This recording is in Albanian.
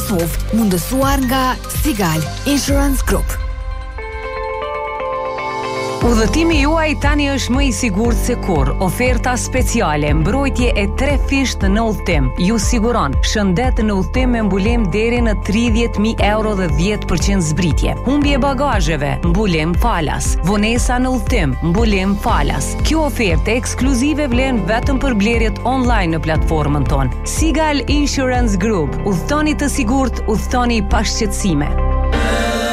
Kosovë, mundësuar nga Sigal Insurance Group. Udhëtimi juaj tani është më i sigurt se kur. Oferta speciale, mbrojtje e 3 fisht në udhëtim. Ju siguron shëndet në udhëtim me mbulem deri në 30.000 euro dhe 10% zbritje. Humbje bagazheve, mbulem falas. Vonesa në udhëtim, mbulem falas. Kjo ofertë ekskluzive vlen vetëm për blerjet online në platformën tonë. Sigal Insurance Group. Udhëtoni të sigurt, udhëtoni pa shqetësime.